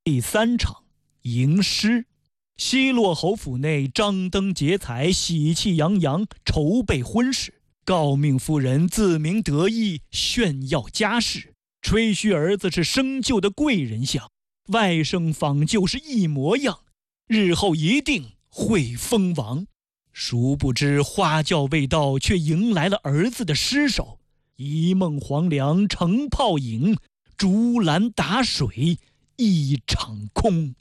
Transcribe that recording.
第3场迎狮。西洛侯府内张灯结彩，喜气洋洋，筹备婚事。诰命夫人自鸣得意，炫耀家世，吹嘘儿子是生就的贵人相，外甥访就是一模样，日后一定会封王。殊不知花轿未到，却迎来了儿子的尸首。一梦黄粱成泡影，竹篮打水一场空。